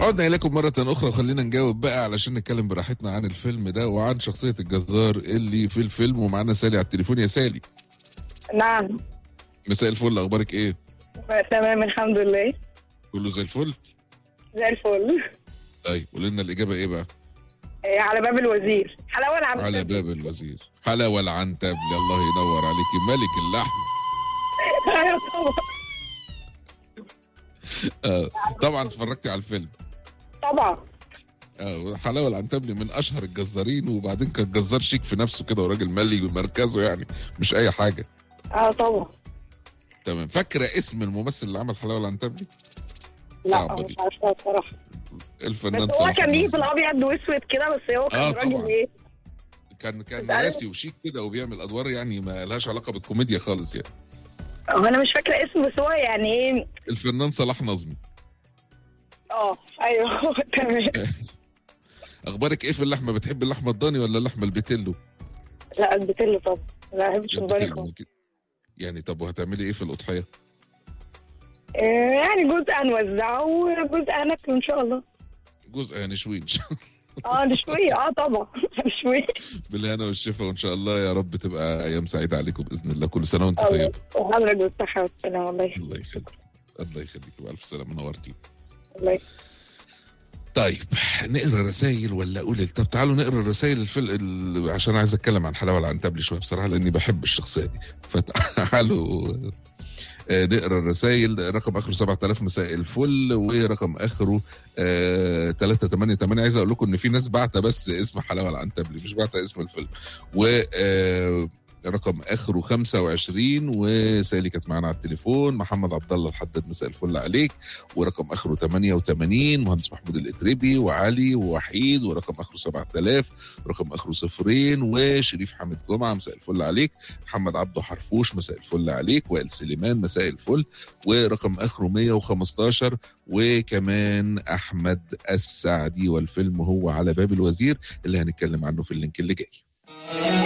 عدنا إليكم مرة أخرى وخلينا نجاوب بقى علشان نتكلم براحتنا عن الفيلم ده وعن شخصية الجزار اللي في الفيلم. ومعانا سالي على التليفون. يا سالي. نعم. مساء الفل، أخبارك إيه؟ تمام الحمد لله. كله زي الفل؟ زي الفل. طيب قول لنا الإجابة إيه بقى؟ على باب الوزير. حلاوة العنتبلي. على باب الوزير. حلاوة العنتبلي، الله ينور عليكي، ملك اللحم. ايوه طبعا. طبعا اتفرجتي على الفيلم. طبعا. حلاوة العنتبلي من أشهر الجزارين، وبعدين كان جزار شيك في نفسه كده وراجل مالي بمركزه، يعني مش أي حاجة. طبعا. تمام. فاكرة اسم الممثل اللي عمل حلاوة العنتبلي؟ لا صعبة مش دي. عارفه بصراحه. الفنان بس هو صلاح كان ليه في النصري. الابيض واسود كده، بس هو كان راجل طبعا. ايه. كان راسي وشيك كده وبيعمل ادوار يعني ما لهاش علاقه بالكوميديا خالص يعني. هو انا مش فاكره اسمه، بس هو يعني ايه. الفنان صلاح نظمي. ايوه تمام. اخبارك ايه في اللحمه؟ بتحب اللحمه الضاني ولا اللحمه البيتيلو؟ لا البتلو طبعا، لا ما بحبش الضاني البيتيلو خالص. يعني. طب وهتعملي ايه في الاضحيه؟ يعني جزء هنوزعه وجزء هناكله ان شاء الله. جزء هنشويه ان شاء الله. نشويه طبعا نشويه. بالهنا والشفا، وان شاء الله يا رب تبقى ايام سعيده عليكم باذن الله. كل سنه وانت الله طيب. وحضرتك بالصحه والسلامه. الله يخليك. الله يخليك. الله يخليك والف سلامه، نورتي. الله يخليك. طيب نقرا رسائل ولا اقول؟ طب تعالوا نقرا الرسائل عشان عايز اتكلم عن حلاوه العنتبلي شويه بصراحه، لاني بحب الشخصيه دي. فتعالوا نقرا الرسائل. رقم اخره 7000 مساء الفل، ورقم اخره 388. عايز اقول لكم ان في ناس بعت بس اسم حلاوه العنتبلي، مش بعت اسم الفيلم. و رقم اخره 25، وسالي كانت معانا على التليفون. محمد عبد الله الحداد مساء الفل عليك. ورقم اخره 88 مهندس محمود الاتربي، وعلي ووحيد. ورقم اخره 7000، ورقم اخره 0. وشريف حامد جمعه مساء الفل عليك. محمد عبده حرفوش مساء الفل عليك. وائل سليمان مساء الفل. ورقم اخره 115. وكمان احمد السعدي، والفيلم هو على باب الوزير اللي هنتكلم عنه في اللينك اللي جاي.